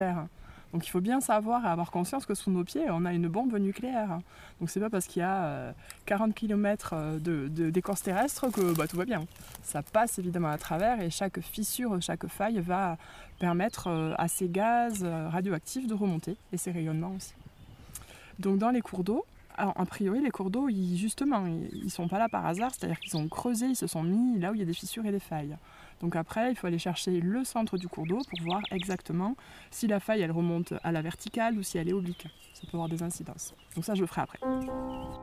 Donc il faut bien savoir et avoir conscience que sous nos pieds, on a une bombe nucléaire. Donc c'est pas parce qu'il y a 40 km d'écorce terrestre que tout va bien. Ça passe évidemment à travers et chaque fissure, chaque faille va permettre à ces gaz radioactifs de remonter et ces rayonnements aussi. Donc dans les cours d'eau, alors, a priori, les cours d'eau, justement, ils sont pas là par hasard, c'est-à-dire qu'ils ont creusé, ils se sont mis là où il y a des fissures et des failles. Donc après, il faut aller chercher le centre du cours d'eau pour voir exactement si la faille, elle remonte à la verticale ou si elle est oblique. Ça peut avoir des incidences. Donc ça, je le ferai après.